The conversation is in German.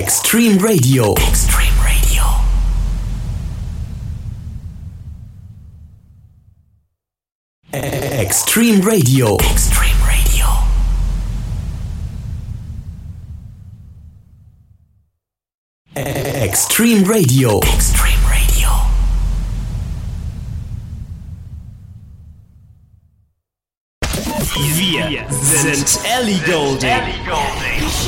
Extreme Radio. Extreme Radio. Extreme Radio. Extreme Radio. Extreme Radio. Extreme Radio. Wir sind Ellie Goulding.